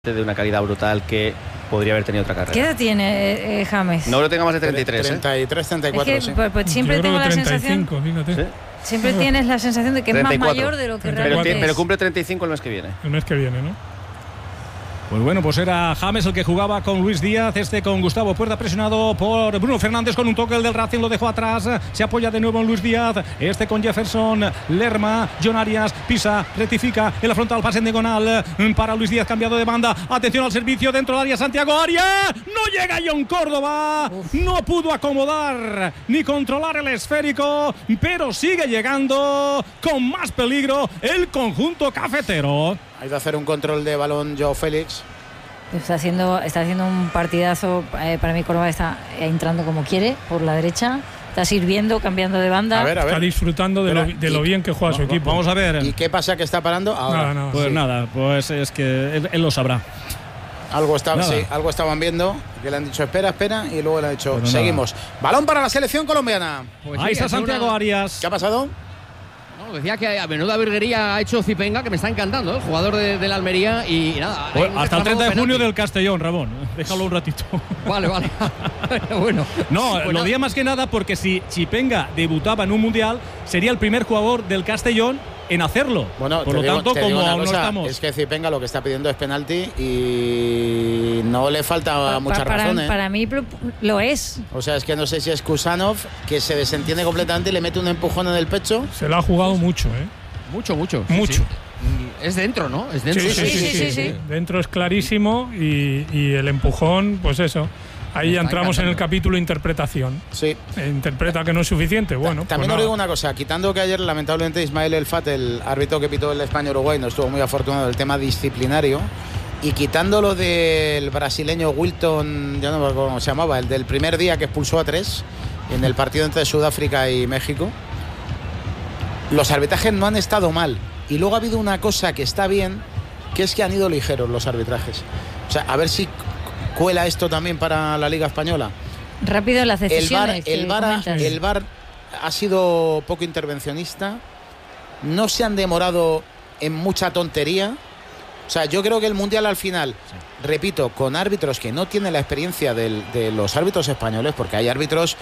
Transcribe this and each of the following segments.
de una calidad brutal que podría haber tenido otra carrera. ¿Qué edad tiene James? No lo tenga más de 33. 33, 34, es que, sí. pues siempre tengo la 35, sensación. fíjate. ¿Sí? Siempre tienes la sensación de que 34. es más mayor de lo que 34. realmente Pero es. cumple 35 el mes que viene. El mes que viene, ¿no? Pues bueno, pues era James el que jugaba con Luis Díaz, con Gustavo Puerta, presionado por Bruno Fernández con un toque, el del Racing lo dejó atrás, se apoya de nuevo en Luis Díaz, con Jefferson, Lerma, John Arias, pisa, rectifica, en la frontal pase en diagonal para Luis Díaz, cambiado de banda, atención al servicio dentro del área, Santiago Arias, no llega John Córdoba, no pudo acomodar ni controlar el esférico, pero sigue llegando con más peligro el conjunto cafetero. Ha ido a hacer un control de balón Joao Félix. Está haciendo un partidazo. Para mí Córdoba está entrando como quiere por la derecha. Está sirviendo, cambiando de banda. A ver. Está disfrutando de lo bien que juega su equipo. Vamos a ver. ¿Y qué pasa que está parando ahora? Nada. Pues Sí. nada, pues es que él lo sabrá. Algo estaban viendo, que le han dicho espera, y luego le han dicho Pues seguimos. Balón para la selección colombiana. Pues Ahí sí, está Santiago Arias. ¿Qué ha pasado? No, decía que a menuda virguería ha hecho Zipenga, que me está encantando, el jugador de la Almería. Y nada. Pues hasta el 30 de junio penalti. del Castellón, Ramón. Déjalo un ratito. Vale. Bueno. No, Pues lo nada. diría más que nada porque si Chipenga debutaba en un mundial, sería el primer jugador del Castellón en hacerlo. Bueno, por lo tanto, te digo como una aún no cosa, estamos. es que Zipenga lo que está pidiendo es penalti y no le falta mucha razón, ¿eh? Para mí lo es. O sea, es que no sé si es Kusanov, que se desentiende completamente y le mete un empujón en el pecho. Se lo ha jugado mucho, ¿eh? Mucho. Mucho. Sí. Es dentro, ¿no? Es dentro. Sí. Dentro es clarísimo y el empujón, pues eso. Ahí ya entramos en el capítulo interpretación. Sí. Interpreta que no es suficiente. Bueno, También pues os digo nada. una cosa, quitando que ayer lamentablemente Ismael El Fat, el árbitro que pitó el España-Uruguay, no estuvo muy afortunado del tema disciplinario, y quitando lo del brasileño Wilton, ya no me acuerdo cómo se llamaba, el del primer día que expulsó a 3 en el partido entre Sudáfrica y México, los arbitrajes no han estado mal. Y luego ha habido una cosa que está bien, que es que han ido ligeros los arbitrajes. O sea, a ver si cuela esto también para la Liga Española. Rápido las decisiones. El VAR ha sido poco intervencionista. No se han demorado en mucha tontería. O sea, yo creo que el Mundial al final, repito, con árbitros que no tienen la experiencia de los árbitros españoles, porque hay árbitros,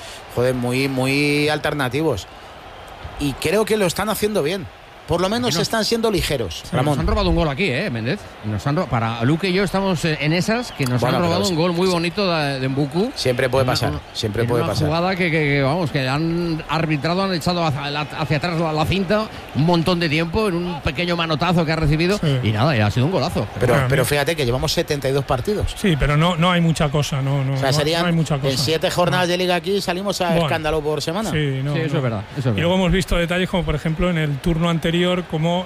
muy alternativos. Y creo que lo están haciendo bien. Por lo menos están siendo ligeros, Ramón. Nos han robado un gol aquí, Méndez. Para Luque y yo estamos en esas, que nos han robado un gol muy bonito de Mbuku. Siempre puede pasar, siempre puede pasar. Una jugada que han arbitrado, han echado hacia atrás la cinta un montón de tiempo en un pequeño manotazo que ha recibido. Sí. Y nada, ha sido un golazo. Pero fíjate que llevamos 72 partidos. Sí, pero no hay mucha cosa. No O sea, serían no hay mucha cosa. en 7 jornadas de liga aquí salimos a escándalo por semana. Sí, Eso es verdad. Y luego hemos visto detalles como, por ejemplo, en el turno anterior, como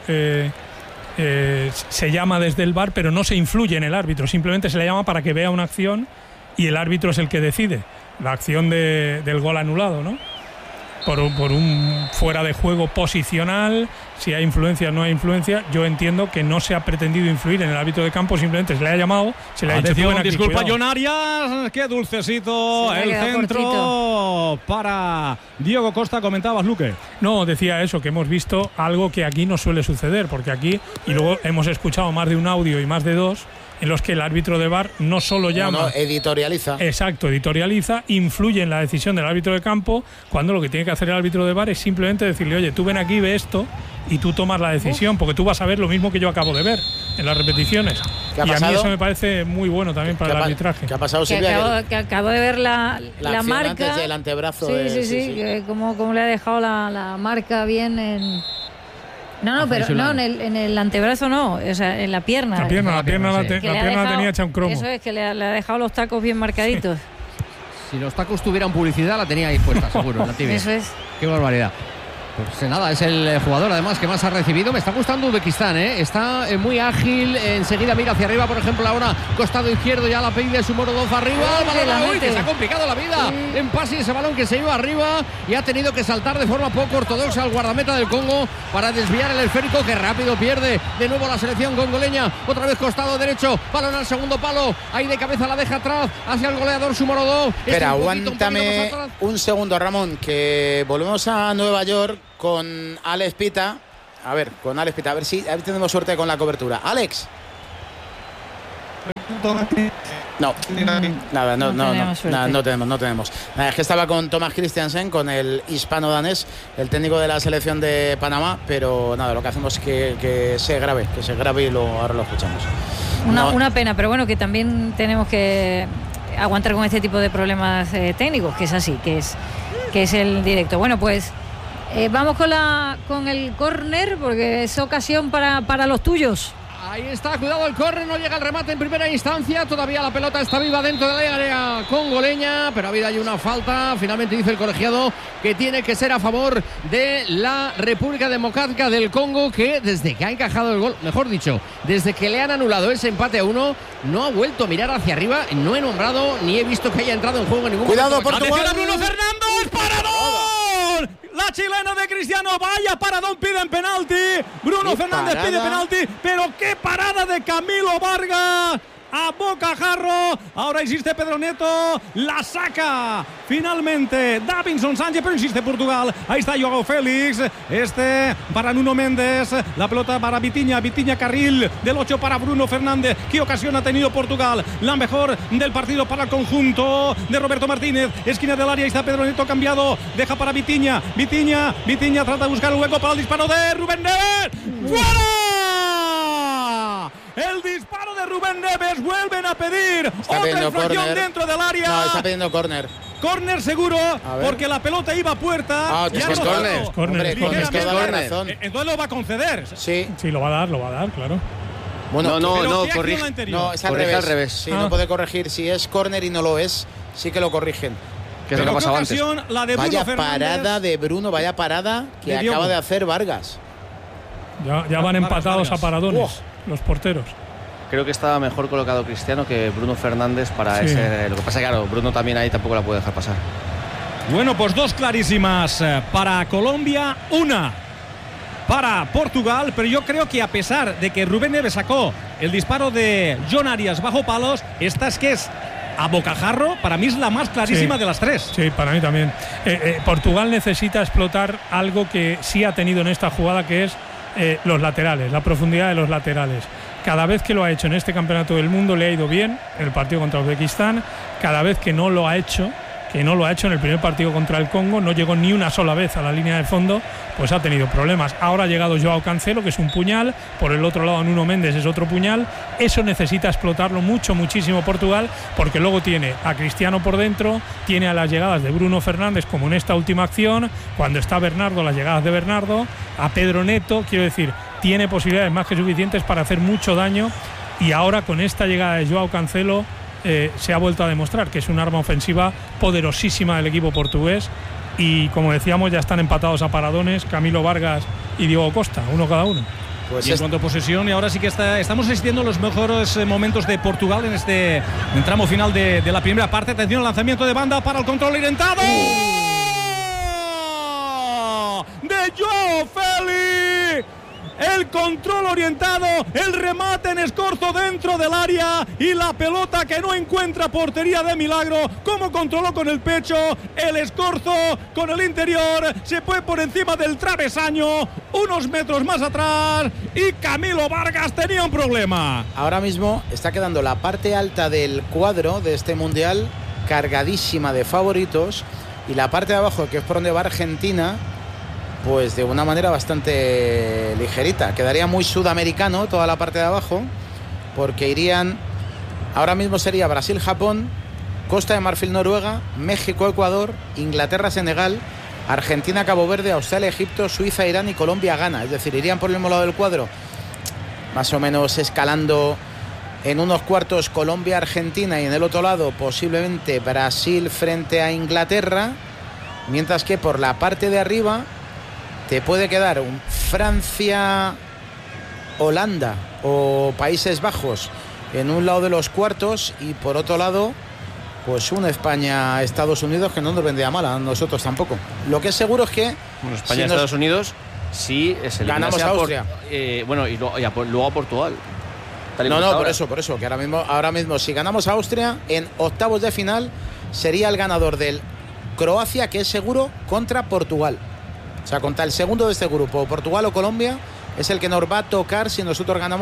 se llama desde el VAR, pero no se influye en el árbitro. Simplemente se le llama para que vea una acción y el árbitro es el que decide la acción del gol anulado, ¿no? Por un fuera de juego posicional, si hay influencia o no hay influencia. Yo entiendo que no se ha pretendido influir en el árbitro de campo, simplemente se le ha llamado, se le ha dicho, Atención, aquí, disculpa, cuidado. John Arias, qué dulcecito, Se le ha el quedado centro cortito. para Diego Costa. Comentabas, Luque. No, decía eso, que hemos visto algo que aquí no suele suceder, porque aquí, y luego hemos escuchado más de un audio y más de dos, en los que el árbitro de VAR no solo llama... No, editorializa. Exacto, editorializa, influye en la decisión del árbitro de campo, cuando lo que tiene que hacer el árbitro de VAR es simplemente decirle, oye, tú ven aquí, ve esto, y tú tomas la decisión, porque tú vas a ver lo mismo que yo acabo de ver en las repeticiones. ¿Qué ha Y a pasado? mí eso me parece muy bueno también para el arbitraje. ¿Qué ha pasado, Que Silvia? que acabo de ver la acción marca. antes del antebrazo. Sí. Que como le ha dejado la marca bien en... No, pero no, en el antebrazo no, o sea, en la pierna. La pierna Que la le ha pierna dejado- tenía hecha un cromo. Eso es, que le ha dejado los tacos bien marcaditos. Si los tacos tuvieran publicidad, la tenía ahí puesta, seguro, en la tibia. Eso es. Qué barbaridad. Pues nada, es el jugador además que más ha recibido. Me está gustando Uzbekistán, está muy ágil. Enseguida mira hacia arriba, por ejemplo, ahora costado izquierdo, ya la pide Sumorodov arriba. ¡Uy, que se ha complicado la vida! En pase ese balón que se iba arriba y ha tenido que saltar de forma poco ortodoxa al guardameta del Congo para desviar el esférico, que rápido pierde de nuevo la selección congoleña. Otra vez costado derecho, balón al segundo palo. Ahí de cabeza la deja atrás hacia el goleador Sumorodov. Espera, Un poquito aguántame más atrás. un segundo, Ramón, que volvemos a Nueva York con Alex Pita. A ver, con Alex Pita, a ver si tenemos suerte con la cobertura. Alex. No, nada, no tenemos. Nada, es que estaba con Thomas Christiansen, con el hispano-danés, el técnico de la selección de Panamá, pero nada, lo que hacemos es que se grabe y ahora lo escuchamos. Una pena, pero bueno, que también tenemos que aguantar con este tipo de problemas técnicos, que es así, que es el directo. Bueno, pues vamos con el córner, porque es ocasión para los tuyos. Ahí está, cuidado el córner, no llega el remate en primera instancia, todavía la pelota está viva dentro de la área congoleña, pero ha habido ahí una falta. Finalmente dice el colegiado que tiene que ser a favor de la República Democrática del Congo, que desde que ha encajado el gol, mejor dicho, desde que le han anulado ese empate a 1, no ha vuelto a mirar hacia arriba. No he nombrado ni he visto que haya entrado en juego en ningún momento. Cuidado, Portugal. Bruno Fernández, ¡paradón! La chilena de Cristiano, vaya paradón, piden penalti. Bruno Fernández pide penalti, pero qué parada de Camilo Vargas a bocajarro. Ahora insiste Pedro Neto, la saca finalmente Davinson Sánchez, pero insiste Portugal. Ahí está Joao Félix, para Nuno Méndez, la pelota para Vitinha carril del 8 para Bruno Fernández. ¿Qué ocasión ha tenido Portugal? La mejor del partido para el conjunto de Roberto Martínez, esquina del área. Ahí está Pedro Neto cambiado, deja para Vitinha trata de buscar un hueco para el disparo de Rubén Neves. ¡Fuera! El disparo de Rubén Neves, vuelven a pedir otra infracción dentro del área. No, está pidiendo córner. Córner seguro, porque la pelota iba a puerta. Es córner. Entonces lo va a conceder. Sí, lo va a dar, claro. Bueno, no, corrige. No, es al revés. Sí, no puede corregir. Si es córner y no lo es, sí que lo corrigen. ¿Qué es lo que ha pasado antes? La de vaya Bruno parada de Bruno, vaya parada que acaba de hacer Vargas. Ya van empatados a paradones los porteros. Creo que estaba mejor colocado Cristiano que Bruno Fernández para ese. Lo que pasa es que, claro, Bruno también ahí tampoco la puede dejar pasar. Bueno, pues 2 clarísimas para Colombia, 1 para Portugal, pero yo creo que a pesar de que Rubén Neves sacó el disparo de John Arias bajo palos, esta es que es a bocajarro, para mí es la más clarísima de las 3. Sí, para mí también. Portugal necesita explotar algo que sí ha tenido en esta jugada, que es los laterales, la profundidad de los laterales. Cada vez que lo ha hecho en este campeonato del mundo le ha ido bien en el partido contra Uzbekistán. Cada vez que no lo ha hecho en el primer partido contra el Congo, no llegó ni una sola vez a la línea de fondo, pues ha tenido problemas. Ahora ha llegado Joao Cancelo, que es un puñal, por el otro lado Nuno Méndez es otro puñal. Eso necesita explotarlo muchísimo Portugal, porque luego tiene a Cristiano por dentro, tiene a las llegadas de Bruno Fernández, como en esta última acción, cuando está Bernardo, las llegadas de Bernardo, a Pedro Neto, quiero decir, tiene posibilidades más que suficientes para hacer mucho daño, y ahora con esta llegada de Joao Cancelo se ha vuelto a demostrar que es un arma ofensiva poderosísima del equipo portugués, y como decíamos, ya están empatados a paradones Camilo Vargas y Diego Costa, uno cada uno. Pues y en cuanto a posesión, y ahora sí que estamos asistiendo a los mejores momentos de Portugal en este tramo final de la primera parte. Atención al lanzamiento de banda para el control orientado de Joao Félix. El control orientado, el remate en escorzo dentro del área y la pelota que no encuentra portería de milagro. Como controló con el pecho, el escorzo con el interior, se fue por encima del travesaño, unos metros más atrás, y Camilo Vargas tenía un problema. Ahora mismo está quedando la parte alta del cuadro de este mundial cargadísima de favoritos, y la parte de abajo, que es por donde va Argentina, pues de una manera bastante ligerita. Quedaría muy sudamericano toda la parte de abajo, porque irían, ahora mismo sería Brasil-Japón, Costa de Marfil-Noruega, México-Ecuador, Inglaterra-Senegal, Argentina-Cabo Verde, Australia-Egipto, Suiza-Irán y Colombia-Ghana. Es decir, irían por el mismo lado del cuadro, más o menos escalando en unos cuartos Colombia-Argentina, y en el otro lado posiblemente Brasil frente a Inglaterra, mientras que por la parte de arriba te puede quedar un Francia-Holanda o Países Bajos en un lado de los cuartos, y por otro lado pues un España-Estados Unidos, que no nos vendría mal a nosotros tampoco. Lo que es seguro es que España-Estados Unidos sí ganamos a Austria, y luego a Portugal. No, por eso, que ahora mismo si ganamos a Austria, en octavos de final sería el ganador del Croacia, que es seguro, contra Portugal. O sea, contra el segundo de este grupo, Portugal o Colombia, es el que nos va a tocar si nosotros ganamos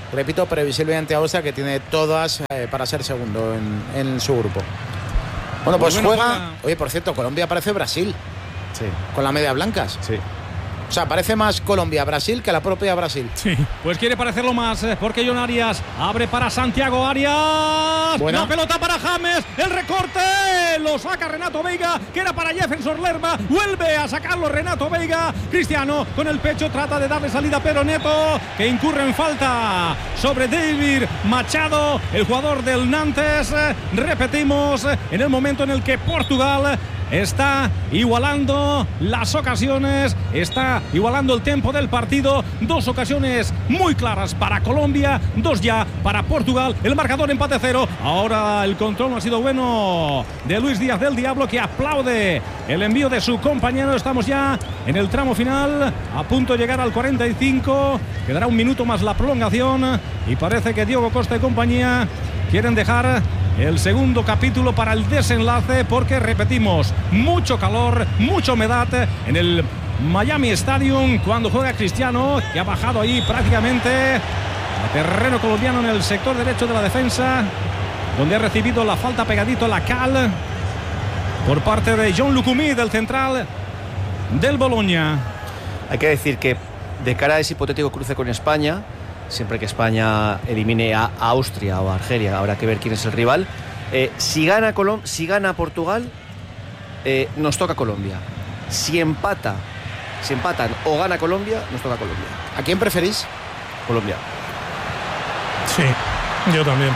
repito, previsiblemente a Austria, que tiene todas para ser segundo en su grupo. Bueno, pues juega. Oye, por cierto, Colombia parece Brasil. Sí. Con la media blancas. Sí. O sea, parece más Colombia-Brasil que la propia Brasil. Sí, pues quiere parecerlo más, porque John Arias abre para Santiago Arias. Buena. La pelota para James, el recorte, lo saca Renato Veiga, que era para Jefferson Lerma, vuelve a sacarlo Renato Veiga. Cristiano con el pecho trata de darle salida a Pedro Neto, que incurre en falta sobre David Machado, el jugador del Nantes. Repetimos, en el momento en el que Portugal está igualando las ocasiones, está igualando el tiempo del partido. 2 ocasiones muy claras para Colombia, 2 ya para Portugal. El marcador empate 0. Ahora el control no ha sido bueno de Luis Díaz del Diablo, que aplaude el envío de su compañero. Estamos ya en el tramo final, a punto de llegar al 45. Quedará un minuto más la prolongación y parece que Diogo Costa y compañía quieren dejar el segundo capítulo para el desenlace, porque repetimos, mucho calor, mucha humedad en el Miami Stadium cuando juega Cristiano, que ha bajado ahí prácticamente a terreno colombiano en el sector derecho de la defensa, donde ha recibido la falta pegadito a la cal por parte de John Lucumí, del central del Bologna. Hay que decir que de cara a ese hipotético cruce con España, siempre que España elimine a Austria o a Argelia, habrá que ver quién es el rival. Si gana Portugal, nos toca Colombia. Si empatan o gana Colombia, nos toca Colombia. ¿A quién preferís? Colombia. Sí, yo también.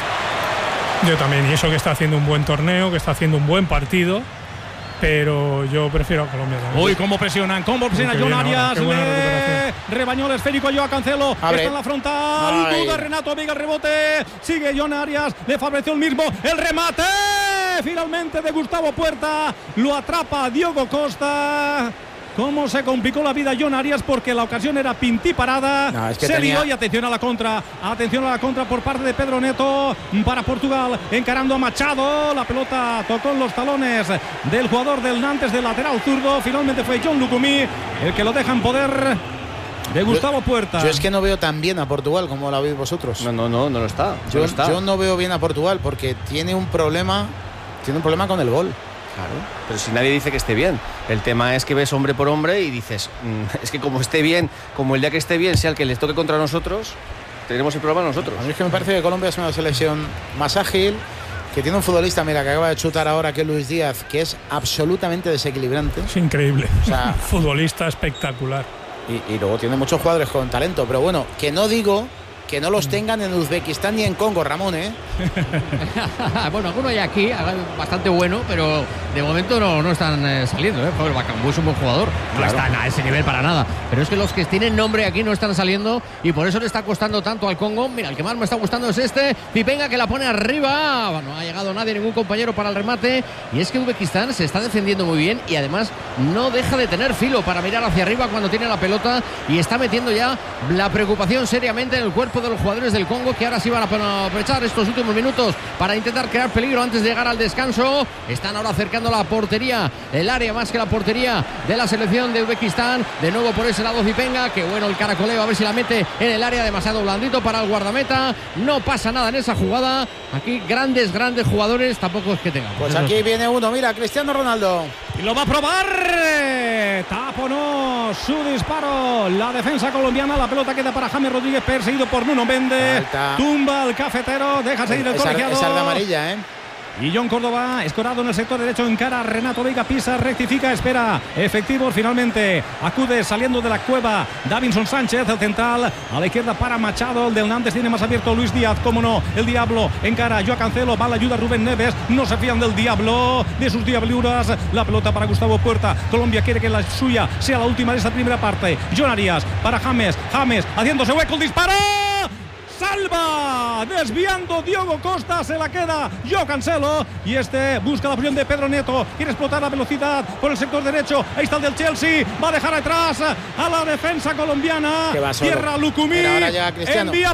Y eso que está haciendo un buen torneo, que está haciendo un buen partido, pero yo prefiero a Colombia también. Uy, cómo presiona John Arias. Rebañó el esférico a Joao Cancelo. Abre. Está en la frontal. Ay. Duda Renato Veiga, el rebote. Sigue John Arias. Le favoreció el mismo. El remate finalmente de Gustavo Puerta. Lo atrapa Diogo Costa. Cómo se complicó la vida John Arias, porque la ocasión era pintiparada. No, es que se tenía... lió, y atención a la contra. Atención a la contra por parte de Pedro Neto para Portugal, encarando a Machado. La pelota tocó en los talones del jugador del Nantes, del lateral zurdo. Finalmente fue John Lucumí el que lo deja en poder de Gustavo Puerta. Yo es que no veo tan bien a Portugal como la veis vosotros. No lo está. Yo no veo bien a Portugal porque tiene un problema con el gol. Claro, pero si nadie dice que esté bien. El tema es que ves hombre por hombre y dices, es que como esté bien, como el día que esté bien sea el que les toque contra nosotros, tenemos el problema nosotros. A mí es que me parece que Colombia es una selección más ágil, que tiene un futbolista, mira, que acaba de chutar ahora, que es Luis Díaz, que es absolutamente desequilibrante. Es increíble. O sea, futbolista espectacular. Y luego tiene muchos jugadores con talento, pero bueno, que no digo que no los tengan en Uzbekistán ni en Congo, Ramón, ¿eh? Bueno, alguno hay aquí, bastante bueno, pero de momento no están saliendo, ¿eh? El Bakambu es un buen jugador, no están a ese nivel para nada, pero es que los que tienen nombre aquí no están saliendo y por eso le está costando tanto al Congo. Mira, el que más me está gustando es Pipenga, que la pone arriba. No ha llegado nadie, ningún compañero para el remate, y es que Uzbekistán se está defendiendo muy bien y además no deja de tener filo para mirar hacia arriba cuando tiene la pelota, y está metiendo ya la preocupación seriamente en el cuerpo de los jugadores del Congo, que ahora sí van a aprovechar estos últimos minutos para intentar crear peligro antes de llegar al descanso. Están ahora acercando la portería, el área más que la portería de la selección de Uzbekistán. De nuevo por ese lado Pipenga, que bueno el caracoleo, a ver si la mete en el área, demasiado blandito para el guardameta. No pasa nada en esa jugada. Aquí grandes jugadores, tampoco es que tengan. Pues aquí viene uno, mira, Cristiano Ronaldo. Y lo va a probar. Taponó su disparo la defensa colombiana. La pelota queda para James Rodríguez, perseguido por Nuno Méndez. Falta. Tumba al cafetero, deja seguir el colegiado. Esa de amarilla, ¿eh? Y John Córdoba, escorado en el sector derecho, encara a Renato Veiga, pisa, rectifica, espera, efectivos, finalmente acude saliendo de la cueva Davinson Sánchez, el central, a la izquierda para Machado, el del Nantes tiene más abierto Luis Díaz, cómo no, el Diablo encara a Joao Cancelo, va la ayuda Rubén Neves, no se fían del Diablo, de sus diabluras, la pelota para Gustavo Puerta. Colombia quiere que la suya sea la última de esta primera parte. John Arias para James haciéndose hueco, el disparo. Salva, desviando Diogo Costa, se la queda Joao Cancelo, y busca la opción de Pedro Neto, quiere explotar la velocidad por el sector derecho, ahí está el del Chelsea, va a dejar atrás a la defensa colombiana, tierra Lucumí, envía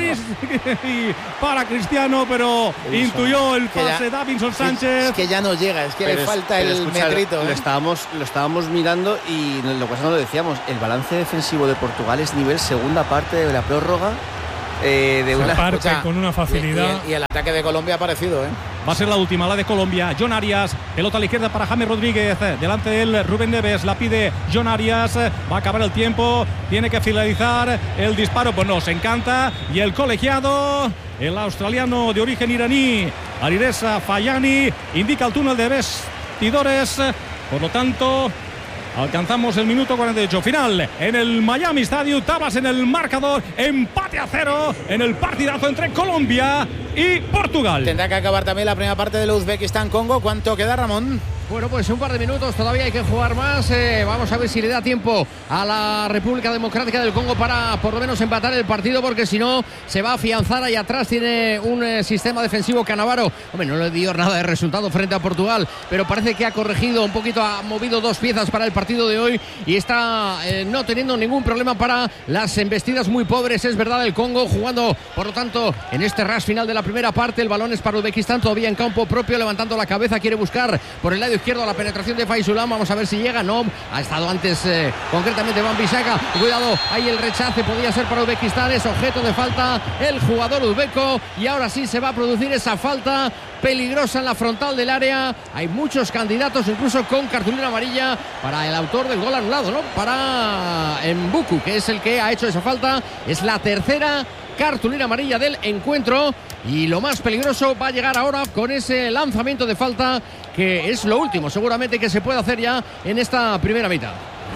para Cristiano, pero intuyó el pase Davinson Sánchez. Es que ya no llega, es que le falta el metrito. Lo estábamos mirando y lo que no lo decíamos, el balance defensivo de Portugal es nivel segunda parte de la prórroga. parte con una facilidad. Y el ataque de Colombia ha aparecido, ¿eh? Va a ser la última, la de Colombia. John Arias, pelota a la izquierda para James Rodríguez. Delante de él, Rubén Neves, la pide John Arias. Va a acabar el tiempo, tiene que finalizar el disparo. Pues nos encanta. Y el colegiado, el australiano de origen iraní, Alireza Fayani, indica el túnel de vestidores. Por lo tanto, alcanzamos el minuto 48 final en el Miami Stadium. Tabas en el marcador, empate a 0 en el partidazo entre Colombia y Portugal. Tendrá que acabar también la primera parte del Uzbekistán-Congo. ¿Cuánto queda, Ramón? Bueno, pues un par de minutos, todavía hay que jugar más. Vamos a ver si le da tiempo a la República Democrática del Congo para por lo menos empatar el partido, porque si no se va a afianzar. Ahí atrás tiene un sistema defensivo Cannavaro. Hombre, no le dio nada de resultado frente a Portugal, pero parece que ha corregido un poquito, ha movido dos piezas para el partido de hoy y está no teniendo ningún problema para las embestidas muy pobres, es verdad, el Congo, jugando por lo tanto en este rush final de la primera parte. El balón es para Uzbekistán, todavía en campo propio, levantando la cabeza, quiere buscar por el lado izquierdo la penetración de Faisulam. Vamos a ver si llega. No, ha estado antes concretamente Wan-Bissaka. Cuidado, ahí el rechace podía ser para Uzbekistán. Es objeto de falta el jugador uzbeco y ahora sí se va a producir esa falta peligrosa en la frontal del área. Hay muchos candidatos, incluso con cartulina amarilla para el autor del gol anulado, ¿no? Para Mbuku, que es el que ha hecho esa falta. Es la tercera cartulina amarilla del encuentro y lo más peligroso va a llegar ahora con ese lanzamiento de falta, que es lo último seguramente que se puede hacer ya en esta primera mitad.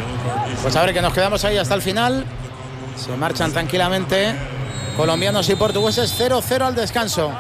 Pues a ver, que nos quedamos ahí hasta el final. Se marchan tranquilamente colombianos y portugueses. 0-0 al descanso.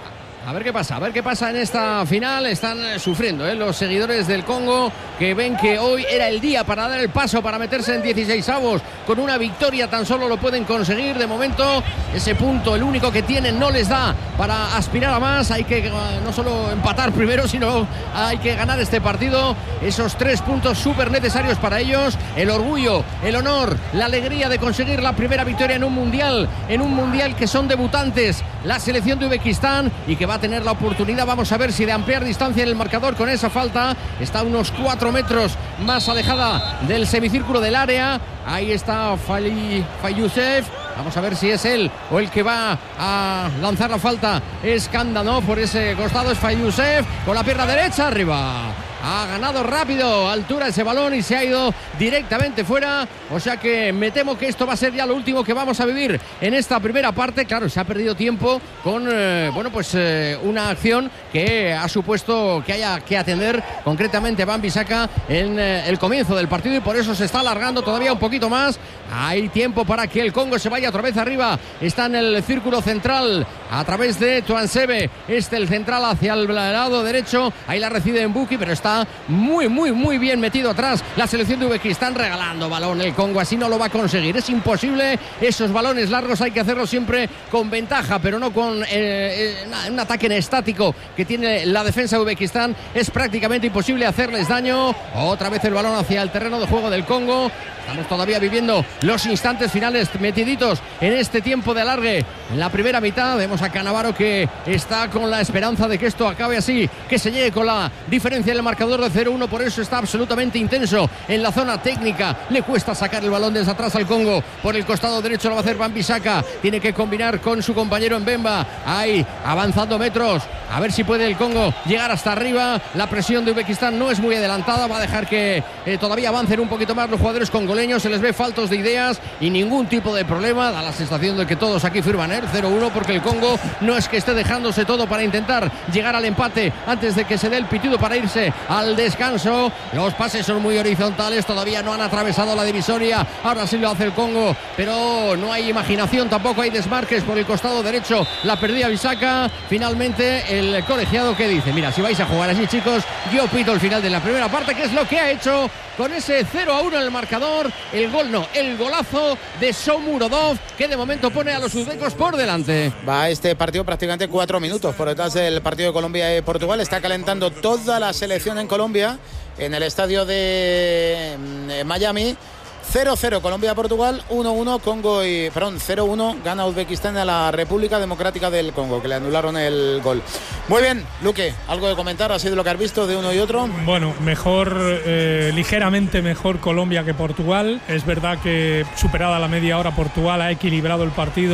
A ver qué pasa en esta final. Están sufriendo los seguidores del Congo, que ven que hoy era el día para dar el paso, para meterse en 16avos. Con una victoria tan solo lo pueden conseguir. De momento ese punto, el único que tienen, no les da para aspirar a más. Hay que no solo empatar primero, sino hay que ganar este partido. Esos 3 puntos súper necesarios para ellos. El orgullo, el honor, la alegría de conseguir la primera victoria en un mundial que son debutantes la selección de Uzbekistán y que va a tener la oportunidad, vamos a ver si de ampliar distancia en el marcador con esa falta. Está a unos 4 metros más alejada del semicírculo del área. Ahí está Fayusef. Vamos a ver si es él o el que va a lanzar la falta. Es Kandano por ese costado. Es Fayusef con la pierna derecha arriba. Ha ganado rápido altura ese balón y se ha ido directamente fuera. O sea que me temo que esto va a ser ya lo último que vamos a vivir en esta primera parte. Claro, se ha perdido tiempo con una acción que ha supuesto que haya que atender concretamente Wan-Bissaka en el comienzo del partido, y por eso se está alargando todavía un poquito más. Hay tiempo para que el Congo se vaya otra vez arriba. Está en el círculo central a través de Tuansebe. El central hacia el lado derecho. Ahí la recibe Mbuki, pero está muy bien metido atrás la selección de Uzbekistán, regalando balón el Congo. Así no lo va a conseguir, es imposible. Esos balones largos hay que hacerlos siempre con ventaja, pero no con un ataque en estático que tiene la defensa de Uzbekistán. Es prácticamente imposible hacerles daño. Otra vez el balón hacia el terreno de juego del Congo. Estamos todavía viviendo los instantes finales, metiditos en este tiempo de alargue en la primera mitad. Vemos a Cannavaro que está con la esperanza de que esto acabe así, que se llegue con la diferencia en el marcador de 0-1. Por eso está absolutamente intenso en la zona técnica. Le cuesta sacar el balón desde atrás al Congo. Por el costado derecho lo va a hacer Wan-Bissaka. Tiene que combinar con su compañero Mbemba. Ahí avanzando metros. A ver si puede el Congo llegar hasta arriba. La presión de Uzbekistán no es muy adelantada. Va a dejar que todavía avancen un poquito más los jugadores congoleños. Se les ve faltos de ideas y ningún tipo de problema. Da la sensación de que todos aquí firman el 0-1, porque el Congo no es que esté dejándose todo para intentar llegar al empate antes de que se dé el pitido para irse al descanso. Los pases son muy horizontales, todavía no han atravesado la divisoria. Ahora sí lo hace el Congo, pero no hay imaginación, tampoco hay desmarques por el costado derecho. La perdía Bissaka. Finalmente el colegiado que dice: mira, si vais a jugar así, chicos, yo pito el final de la primera parte, que es lo que ha hecho con ese 0-1 en el marcador. El golazo de Shomurodov, que de momento pone a los uzbecos por delante. Va este partido prácticamente 4 minutos por detrás del partido de Colombia y Portugal. Está calentando toda la selección en Colombia, en el estadio de Miami. 0-0 Colombia-Portugal, 1-1 Congo y... Perdón, 0-1 gana Uzbekistán a la República Democrática del Congo, que le anularon el gol. Muy bien, Luque, ¿algo de comentar? ¿Ha sido lo que has visto de uno y otro? Bueno, mejor, ligeramente mejor Colombia que Portugal. Es verdad que superada la media hora Portugal ha equilibrado el partido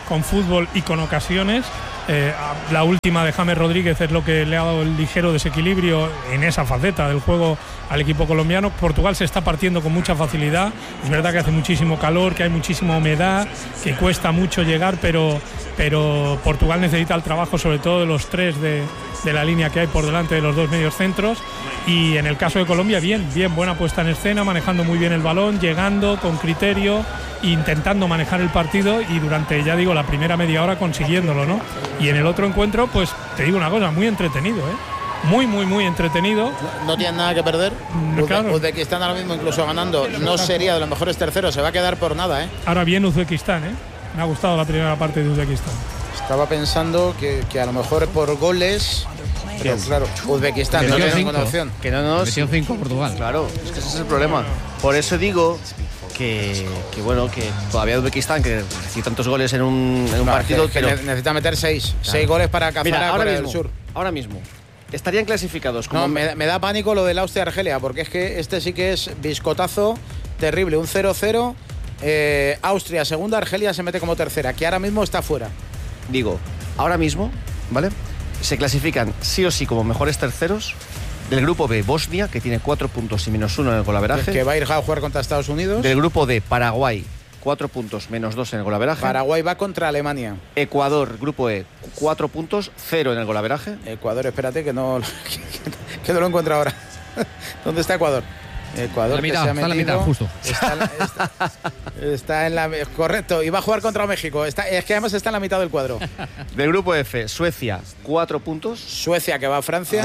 con fútbol y con ocasiones. La última de James Rodríguez es lo que le ha dado el ligero desequilibrio en esa faceta del juego al equipo colombiano. Portugal se está partiendo con mucha facilidad. Es verdad que hace muchísimo calor, que hay muchísima humedad, que cuesta mucho llegar, pero Portugal necesita el trabajo sobre todo de los tres de la línea que hay por delante de los dos medios centros. Y en el caso de Colombia, bien, buena puesta en escena, manejando muy bien el balón, llegando con criterio, intentando manejar el partido y durante, ya digo, la primera media hora consiguiéndolo, ¿no? Y en el otro encuentro, pues te digo una cosa, muy entretenido, muy entretenido. No tienen nada que perder. Claro. Uzbekistán ahora mismo incluso ganando no sería de los mejores terceros, se va a quedar por nada, Ahora bien Uzbekistán, me ha gustado la primera parte de Uzbekistán. Estaba pensando que a lo mejor por goles, pero claro, Uzbekistán no tiene ninguna opción. Que no nos metió 5 Portugal. Claro, es que ese es el problema. Por eso digo que todavía Uzbekistán, que recibe tantos goles en un partido, que necesita meter 6 goles para cazar a Corea del Sur. Ahora mismo estarían clasificados como... No, me da pánico lo del Austria-Argelia, porque es que este sí que es biscotazo terrible, un 0-0. Austria segunda, Argelia se mete como tercera, que ahora mismo está fuera. Digo, ahora mismo, ¿vale? Se clasifican sí o sí como mejores terceros del grupo B, Bosnia, que tiene 4 puntos y -1 en el golaveraje. Que va a ir a jugar contra Estados Unidos. Del grupo D, Paraguay, 4 puntos, -2 en el golaveraje. Paraguay va contra Alemania. Ecuador, grupo E, 4 puntos, 0 en el golaveraje. Ecuador, espérate que no lo encuentro ahora. ¿Dónde está Ecuador? Ecuador, la mitad, que se ha está metido, en la mitad, justo. Está en la... Correcto, y va a jugar contra México. Es que además está en la mitad del cuadro. Del grupo F, Suecia, 4 puntos. Suecia, que va a Francia.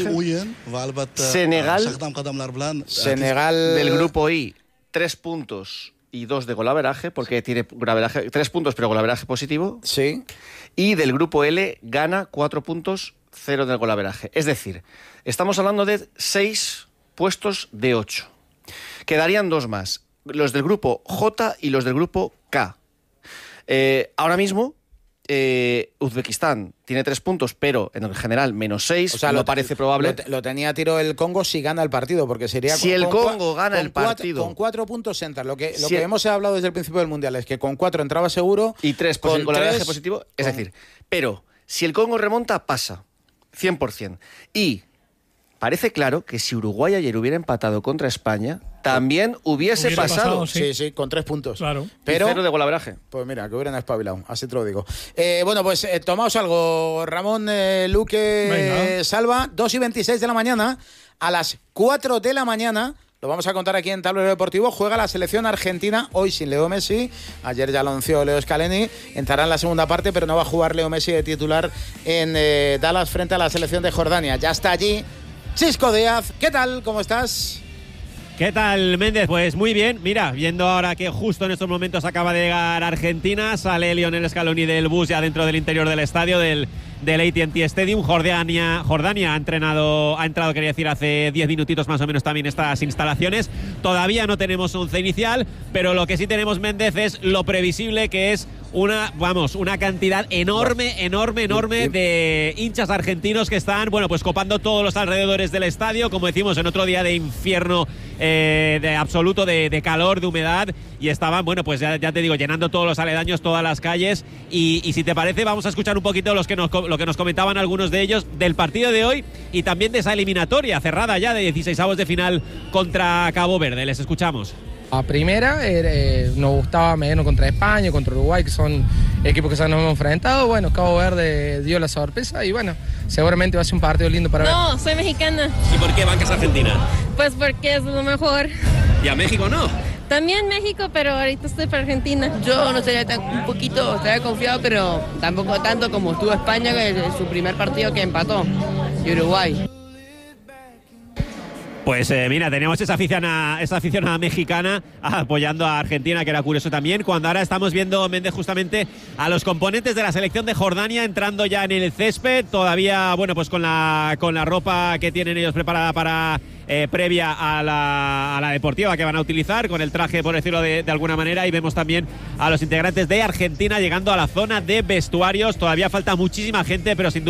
Senegal. Del grupo I, 3 puntos y 2 de golaveraje, porque tiene golaveraje, 3 puntos, pero golaveraje positivo. Sí. Y del grupo L, Ghana, 4 puntos, 0 del golaveraje. Es decir, estamos hablando de 6 puestos de 8. Quedarían 2 más, los del grupo J y los del grupo K. Ahora mismo Uzbekistán tiene 3 puntos, pero en general -6, o sea, no parece probable. Lo tenía a tiro el Congo si gana el partido, porque sería... Si el Congo gana el partido... Con 4 puntos entra. Lo que hemos hablado desde el principio del Mundial es que con 4 entraba seguro... Y 3 con golaveraje positivo, es decir, pero si el Congo remonta, pasa, 100%. Y... parece claro que si Uruguay ayer hubiera empatado contra España, también hubiese pasado. Sí, con 3 puntos. Claro. Pero 0 de golaveraje. Pues mira, que hubieran espabilado, así te lo digo. Bueno, pues tomaos algo, Ramón, Luque, venga. Salva, 2:26 de la mañana, a las 4 de la mañana, lo vamos a contar aquí en Tablero Deportivo, juega la selección argentina, hoy sin Leo Messi, ayer ya lo anunció Leo Scaloni, entrará en la segunda parte, pero no va a jugar Leo Messi de titular en Dallas frente a la selección de Jordania. Ya está allí Chisco Díaz, ¿qué tal? ¿Cómo estás? ¿Qué tal, Méndez? Pues muy bien. Mira, viendo ahora que justo en estos momentos acaba de llegar Argentina, sale Lionel Scaloni del bus ya dentro del interior del estadio del AT&T Stadium. Jordania ha entrado, quería decir, hace 10 minutitos más o menos también estas instalaciones. Todavía no tenemos 11 inicial, pero lo que sí tenemos, Méndez, es lo previsible que es una cantidad enorme de hinchas argentinos que están, pues copando todos los alrededores del estadio, como decimos, en otro día de infierno de absoluto, de calor, de humedad, y estaban, pues ya te digo, llenando todos los aledaños, todas las calles, y si te parece vamos a escuchar un poquito lo que nos comentaban algunos de ellos del partido de hoy y también de esa eliminatoria cerrada ya de 16avos de final contra Cabo Verde. Les escuchamos. A primera nos gustaba menos contra España, contra Uruguay, que son equipos que ya nos hemos enfrentado. Bueno, Cabo Verde dio la sorpresa y bueno, seguramente va a ser un partido lindo para ver. No, soy mexicana. ¿Y por qué bancas a Argentina? Pues porque es lo mejor. ¿Y a México no? También México, pero ahorita estoy para Argentina. Yo no estaría estaría confiado, pero tampoco tanto como estuvo España, que es su primer partido que empató, y Uruguay. Pues mira, teníamos esa aficionada mexicana apoyando a Argentina, que era curioso también, cuando ahora estamos viendo, Méndez, justamente a los componentes de la selección de Jordania entrando ya en el césped, todavía, pues con la ropa que tienen ellos preparada para previa a la deportiva que van a utilizar, con el traje, por decirlo de alguna manera, y vemos también a los integrantes de Argentina llegando a la zona de vestuarios. Todavía falta muchísima gente, pero sin duda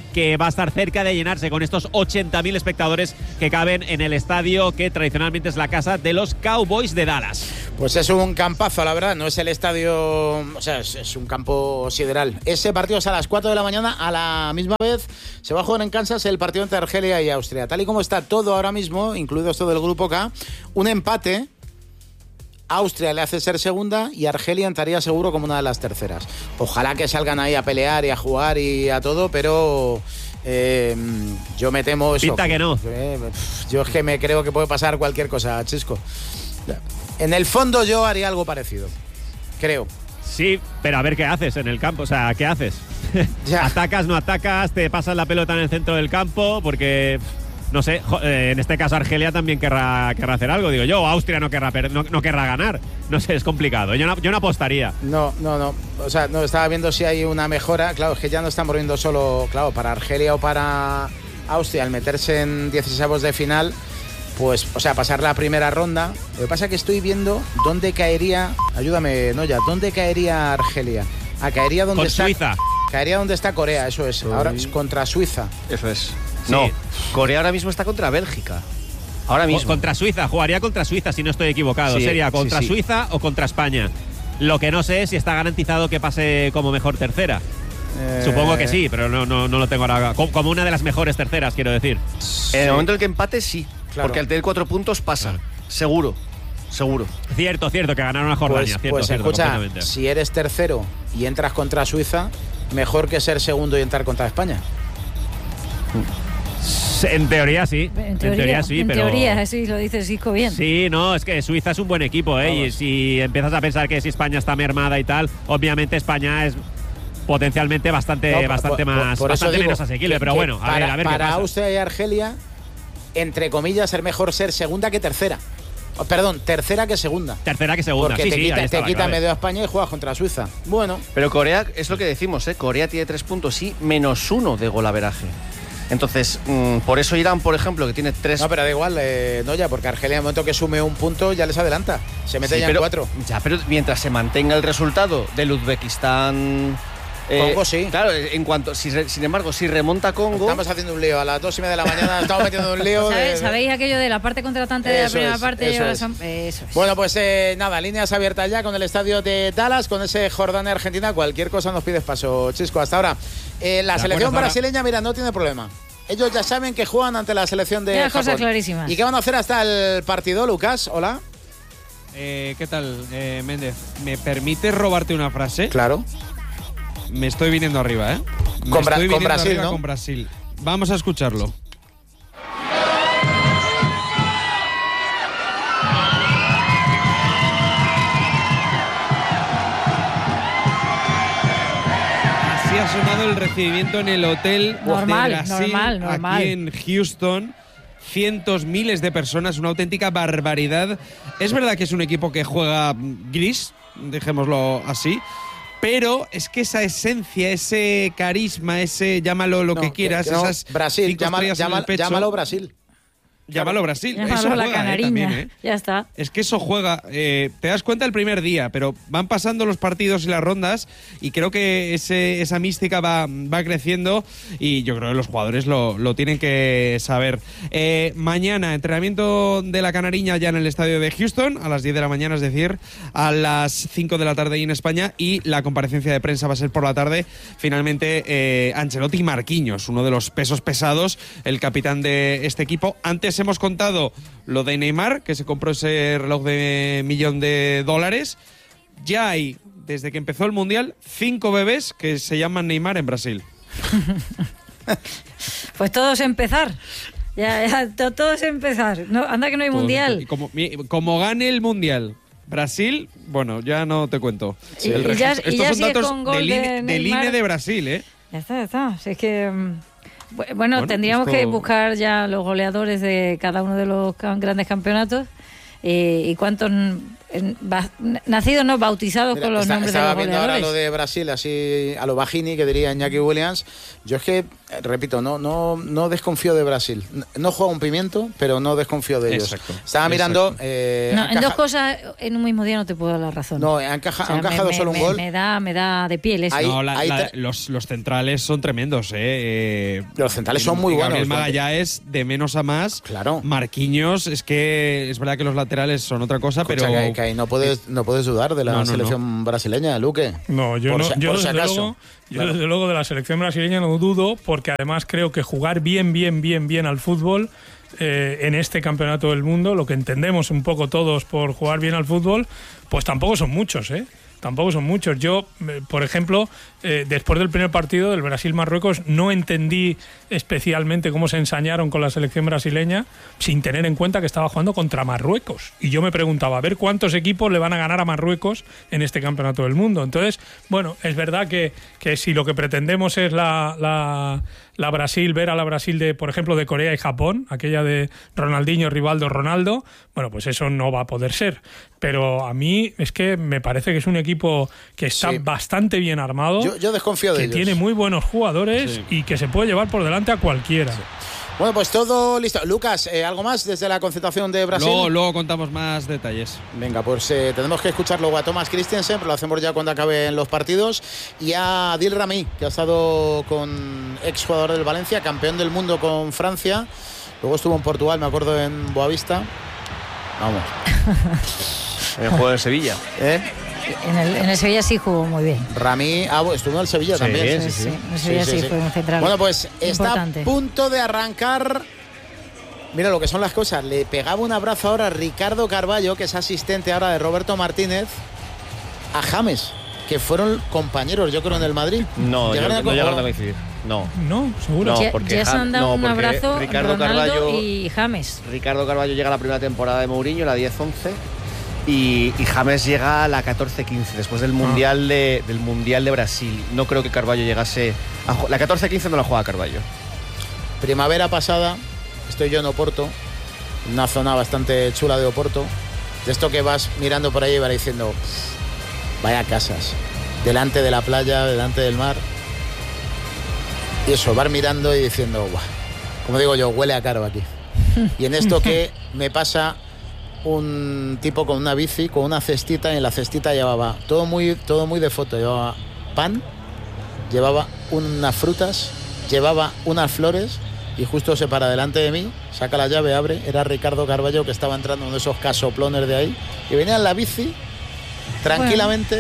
que va a estar cerca de llenarse con estos 80.000 espectadores que caben en el estadio que tradicionalmente es la casa de los Cowboys de Dallas. Pues es un campazo, la verdad, no es el estadio, o sea, es un campo sideral. Ese partido es a las 4 de la mañana, a la misma vez se va a jugar en Kansas el partido entre Argelia y Austria. Tal y como está todo ahora mismo, incluido todo el grupo K, un empate, Austria le hace ser segunda y Argelia entraría seguro como una de las terceras. Ojalá que salgan ahí a pelear y a jugar y a todo, pero... yo me temo eso. Pinta que no. Yo es que me creo que puede pasar cualquier cosa, Chisco. En el fondo yo haría algo parecido, creo. Sí, pero a ver qué haces en el campo, o sea, ¿qué haces? ¿Atacas, no atacas? ¿Te pasas la pelota en el centro del campo? Porque, no sé, en este caso Argelia también querrá hacer algo, digo yo, o Austria no querrá ganar. No sé, es complicado, yo no apostaría. No, o sea, no estaba viendo si hay una mejora. Claro, es que ya no estamos viendo solo, claro, para Argelia o para Austria al meterse en 16avos de final, pues, o sea, pasar la primera ronda. Lo que pasa es que estoy viendo dónde caería, ayúdame, Noya, ¿dónde caería Argelia? Caería donde Con está Suiza. Caería donde está Corea, eso es. Ahora es contra Suiza. Eso es. Sí. No, Corea ahora mismo está contra Bélgica. Ahora mismo. Contra Suiza, jugaría contra Suiza si no estoy equivocado. Sí, Sería contra sí. Suiza o contra España. Lo que no sé es si está garantizado que pase como mejor tercera. Supongo que sí, pero no lo tengo ahora. Como una de las mejores terceras, quiero decir. En el momento en el que empate, sí. Claro. Porque al tener 4 puntos pasa. Seguro. Cierto, que ganaron a Jordania. Pues cierto, escucha, completamente. si eres tercero y entras contra Suiza, mejor que ser segundo y entrar contra España. En teoría sí. En teoría sí, pero... En teoría, sí, lo dice Cisco bien. Sí, no, es que Suiza es un buen equipo, ¿eh? Y si empiezas a pensar que si España está mermada y tal, obviamente España es potencialmente bastante menos asequible, pero bueno, a ver qué para pasa. Austria y Argelia, entre comillas, es mejor ser segunda que tercera. Perdón, tercera que segunda. Porque Porque te quita medio a España y juegas contra Suiza. Bueno. Pero Corea, es lo que decimos, Corea tiene 3 puntos y -1 de golaveraje. Entonces, por eso Irán, por ejemplo, que tiene 3... No, pero da igual, no ya, porque Argelia en el momento que sume un punto ya les adelanta. Se mete ya en 4. Ya, pero mientras se mantenga el resultado del Uzbekistán... Congo sí. Claro, en cuanto, sin embargo, si remonta Congo... Estamos haciendo un lío, a las 2:30 de la mañana estamos metiendo un lío. ¿Sabéis aquello de la parte contratante de la primera parte? Eso es. Bueno, pues nada, líneas abiertas ya con el estadio de Dallas, con ese Jordania-Argentina. Cualquier cosa nos pides paso, Chisco. Hasta ahora, la selección brasileña, mira, no tiene problema. Ellos ya saben que juegan ante la selección de Las Japón. cosas clarísimas. ¿Y qué van a hacer hasta el partido, Lucas? Hola. ¿Qué tal, Méndez? ¿Me permites robarte una frase? Claro. Me estoy viniendo arriba, ¿eh? Con Brasil, ¿no? Con Brasil. Vamos a escucharlo. Así ha sonado el recibimiento en el hotel de Brasil, normal. aquí en Houston. Cientos, miles de personas, una auténtica barbaridad. Es verdad que es un equipo que juega gris, dejémoslo así, pero es que esa esencia, ese carisma, ese llámalo lo que quieras, esas Brasil, 5 estrellas en el pecho, llámalo Brasil. Llámalo Brasil. Llámalo eso la juega, canariña. también, Ya está. Es que eso juega. Te das cuenta el primer día, pero van pasando los partidos y las rondas y creo que esa mística va creciendo y yo creo que los jugadores lo tienen que saber. Mañana, entrenamiento de la canariña ya en el estadio de Houston, a las 10 de la mañana, es decir, a las 5 de la tarde ahí en España, y la comparecencia de prensa va a ser por la tarde. Finalmente, Ancelotti y Marquinhos, uno de los pesos pesados, el capitán de este equipo. Antes hemos contado lo de Neymar, que se compró ese reloj de $1.000.000. Ya hay, desde que empezó el Mundial, 5 bebés que se llaman Neymar en Brasil. Pues todo es empezar. Todo es empezar. No, anda que no hay Mundial. Y como gane el Mundial Brasil, bueno, ya no te cuento. Sí, Estos ya son si es datos con gol de del Neymar. INE de Brasil, ¿eh? Ya está. Si es que... Bueno, tendríamos esto... que buscar ya los goleadores de cada uno de los grandes campeonatos y cuántos nacidos no bautizados. Mira, con los nombres de los goleadores. Estaba viendo ahora lo de Brasil, así a lo Bajini, que diría Iñaki Williams. Yo es que, repito, no desconfío de Brasil. No juega un pimiento, pero no desconfío de ellos. Exacto. Estaba mirando... en dos cosas en un mismo día no te puedo dar la razón. No, han encajado solo un gol. Me da de piel eso. Los centrales son tremendos, Los centrales son muy buenos. El Magallanes, de menos a más. Claro. Marquinhos, es que es verdad que los laterales son otra cosa, pero... Que ahí no puedes dudar de la selección brasileña, Luque. No, yo desde luego de la selección brasileña no dudo, porque además creo que jugar bien al fútbol en este campeonato del mundo, lo que entendemos un poco todos por jugar bien al fútbol, pues tampoco son muchos, Tampoco son muchos. Yo, por ejemplo, después del primer partido del Brasil-Marruecos, no entendí especialmente cómo se ensañaron con la selección brasileña sin tener en cuenta que estaba jugando contra Marruecos. Y yo me preguntaba, a ver cuántos equipos le van a ganar a Marruecos en este campeonato del mundo. Entonces, bueno, es verdad que si lo que pretendemos es la Brasil, ver a la Brasil de, por ejemplo, de Corea y Japón, aquella de Ronaldinho, Rivaldo, Ronaldo, bueno, pues eso no va a poder ser. Pero a mí es que me parece que es un equipo que está bastante bien armado. Yo desconfío de ellos. Que tiene muy buenos jugadores y que se puede llevar por delante a cualquiera. Sí. Bueno, pues todo listo. Lucas, ¿algo más desde la concentración de Brasil? Luego contamos más detalles. Venga, pues tenemos que escuchar luego a Thomas Christensen, pero lo hacemos ya cuando acaben los partidos, y a Adil Rami, que ha estado con exjugador del Valencia, campeón del mundo con Francia. Luego estuvo en Portugal, me acuerdo, en Boavista. Vamos. En el juego de Sevilla. En el Sevilla sí jugó muy bien. Rami estuvo en el Sevilla también. Sí. En el Sevilla sí fue un central. Bueno, pues importante. Está a punto de arrancar. Mira lo que son las cosas. Le pegaba un abrazo ahora a Ricardo Carballo, que es asistente ahora de Roberto Martínez, a James, que fueron compañeros, yo creo, en el Madrid. No llegaron a coincidir. No, seguro. No, porque ya se han dado un abrazo Ricardo Ronaldo Carballo y James. Ricardo Carballo llega a la primera temporada de Mourinho, la 10-11. Y James llega a la 14-15, después del Mundial de Brasil. No creo que Carballo llegase a la 14-15, no la juega Carballo. Primavera pasada, estoy yo en Oporto, una zona bastante chula de Oporto. De esto que vas mirando por ahí y vas diciendo, vaya casas, delante de la playa, delante del mar. Y eso, vas mirando y diciendo, buah, como digo yo, huele a caro aquí. Y en esto que me pasa un tipo con una bici, con una cestita, y en la cestita llevaba todo muy de foto. Llevaba pan, llevaba unas frutas, llevaba unas flores, y justo se para delante de mí, saca la llave, abre. Era Ricardo Carballo, que estaba entrando en uno de esos casoplones de ahí, y venía en la bici tranquilamente.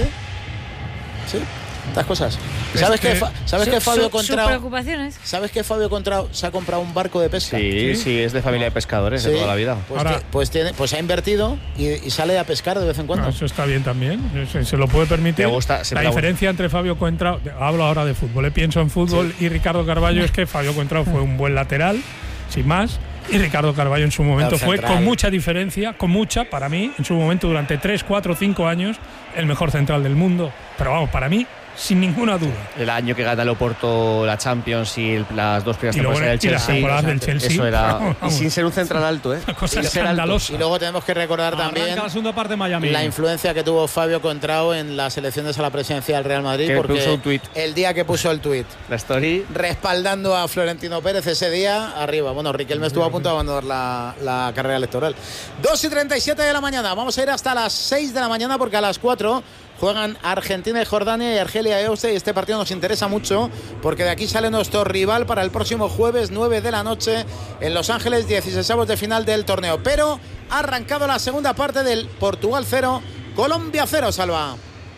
Sí, estas cosas. ¿Sabes qué Fabio Contrao? Preocupaciones. ¿Sabes que Fabio Contrao se ha comprado un barco de pesca? Sí, es de familia de pescadores de toda la vida. Pues ha invertido y sale a pescar de vez en cuando. Eso está bien también, se lo puede permitir. La diferencia entre Fabio Contrao, hablo ahora de fútbol, pienso en fútbol, y Ricardo Carballo, es que Fabio Contrao fue un buen lateral, sin más. Y Ricardo Carballo en su momento fue, con mucha diferencia, para mí, en su momento, durante 3, 4, 5 años, el mejor central del mundo. Pero vamos, para mí, sin ninguna duda. El año que gana el Oporto la Champions y las dos primeras temporadas del Chelsea. Eso era. Y sin ser un central alto, Una cosa escandalosa. Y luego tenemos que recordar también la segunda parte de Miami. La influencia que tuvo Fabio Contrao en las elecciones a la presidencia del Real Madrid. Porque puso un tuit. El día que puso el tuit, la story, respaldando a Florentino Pérez, ese día, arriba. Bueno, Riquelme estuvo a punto de abandonar la carrera electoral. 2:37 de la mañana. Vamos a ir hasta las 6 de la mañana, porque a las 4 juegan Argentina y Jordania y Argelia y Austria, y este partido nos interesa mucho porque de aquí sale nuestro rival para el próximo jueves 9 de la noche en Los Ángeles, 16avos de final del torneo. Pero ha arrancado la segunda parte del Portugal 0, Colombia 0, Salva.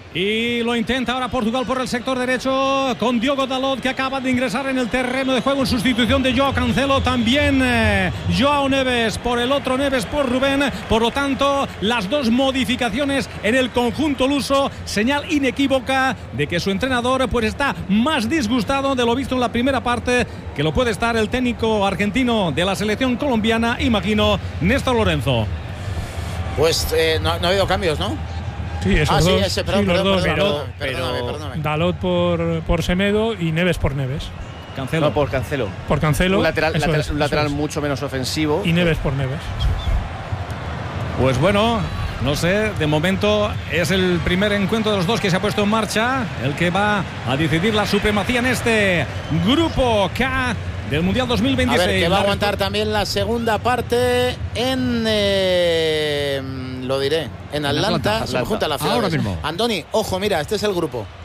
Y lo intenta ahora Portugal por el sector derecho con Diogo Dalot, que acaba de ingresar en el terreno de juego en sustitución de Joao Cancelo. También Joao Neves por el otro Neves, por Rubén. Por lo tanto, las dos modificaciones en el conjunto luso, señal inequívoca de que su entrenador pues está más disgustado de lo visto en la primera parte, que lo puede estar el técnico argentino de la selección colombiana, imagino, Néstor Lorenzo. Pues no ha habido cambios, ¿no? Sí, esos dos. Perdóname. Dalot por Semedo y Neves por Neves. Cancelo. No, por Cancelo. Por Cancelo. Un lateral mucho menos ofensivo. Y Neves por Neves. Pues bueno, no sé, de momento es el primer encuentro de los dos que se ha puesto en marcha, el que va a decidir la supremacía en este grupo K del Mundial 2026. A ver, que va a aguantar también la segunda parte en, lo diré, en Atlanta. Se me junta la ciudad. Ahora mismo. Andoni, ojo, mira, este es el grupo.